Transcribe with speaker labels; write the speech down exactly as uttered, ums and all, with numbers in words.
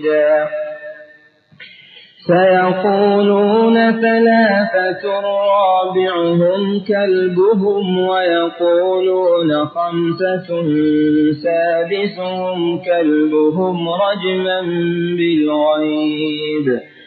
Speaker 1: مزيدا سيقولون ثلاثة رابعهم كلبهم ويقولون خمسة سادسهم كلبهم رجما بالغيب